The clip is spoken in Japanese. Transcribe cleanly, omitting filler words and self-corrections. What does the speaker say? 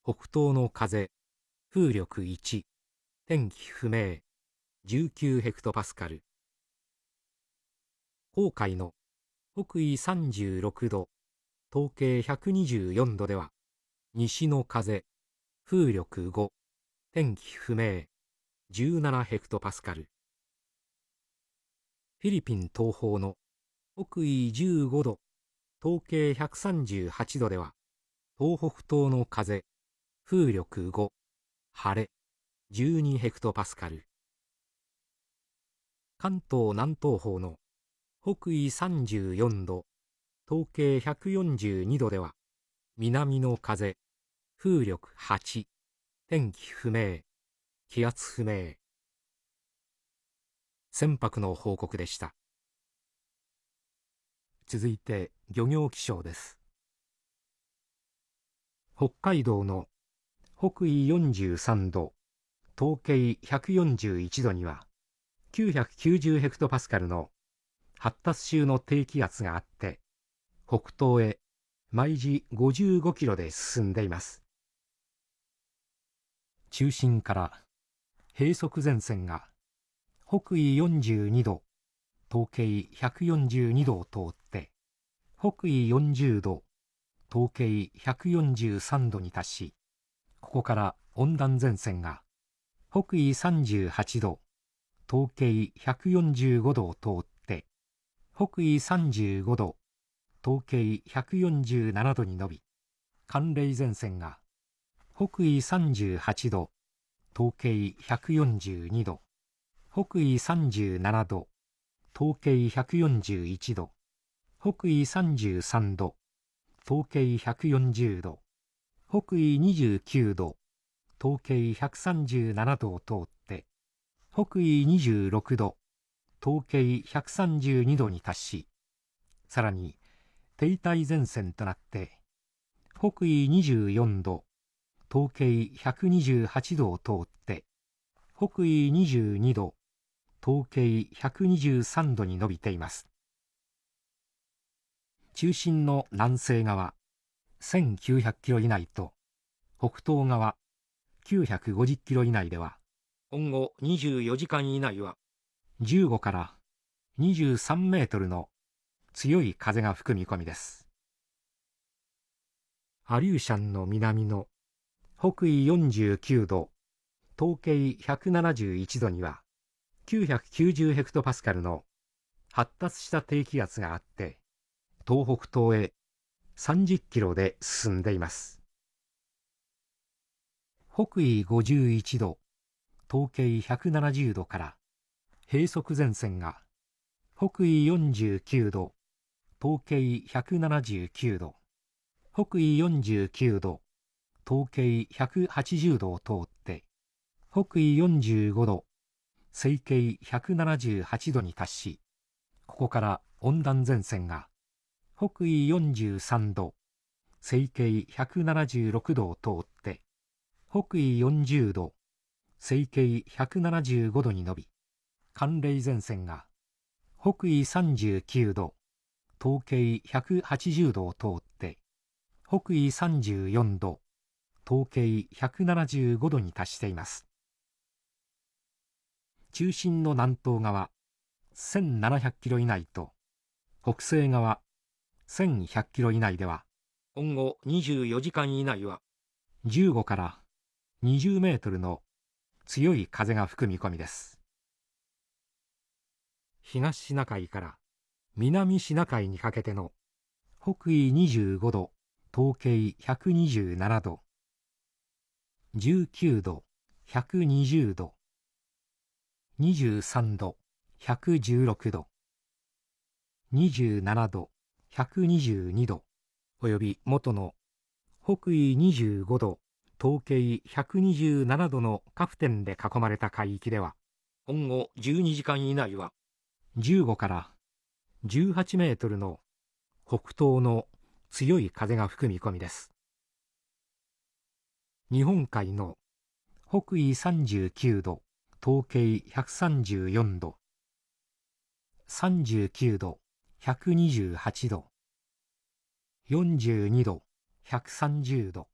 北東の風、風力1、天気不明、19ヘクトパスカル。黄海の北緯36度、東経124度では、西の風、風力5、天気不明、17ヘクトパスカル。フィリピン東方の北緯15度、東経138度では、東北東の風、風力5、晴れ、12ヘクトパスカル。関東南東方の北緯34度、東経142度では、南の風、風力8、天気不明、気圧不明。船舶の報告でした。続いて漁業気象です。北海道の北緯43度、東経141度には、990ヘクトパスカルの発達中の低気圧があって、北東へ毎時55キロで進んでいます。中心から閉塞前線が北緯42度、東経142度を通って、北緯40度、東経143度に達し、ここから温暖前線が北緯38度、東経145度を通って、北緯35度、東経147度に伸び、寒冷前線が北緯38度、東経142度、北緯37度、東経141度、北緯33度、東経140度、北緯29度、東経137度を通って、北緯26度、東経132度に達し、さらに停滞前線となって、北緯24度、東経128度を通って、北緯22度、東経123度に伸びています。中心の南西側1900キロ以内と、北東側950キロ以内では、今後24時間以内は、15から23メートルの強い風が吹く見込みです。アリューシャンの南の北緯49度、東経171度には、990ヘクトパスカルの発達した低気圧があって、東北東へ30キロで進んでいます。北緯51度、東経170度から閉塞前線が北緯49度、東経179度、北緯49度、東経180度を通って、北緯45度、西経178度に達し、ここから温暖前線が北緯43度、西経176度を通って、北緯40度、西経175度に伸び、寒冷前線が北緯39度、東経180度を通って、北緯34度、東経175度に達しています。中心の南東側1700キロ以内と、北西側1100キロ以内では、今後24時間以内は、15から20メートルの強い風が吹く見込みです。東シナ海から南シナ海にかけての北緯25度、東経127度、19度、120度、23度、116度、27度、122度、および元の北緯25度、東経127度のカフテンで囲まれた海域では、今後12時間以内は、15から18メートルの北東の強い風が吹く見込みです。日本海の北緯39度、東経134度、39度、128度、42度、130度、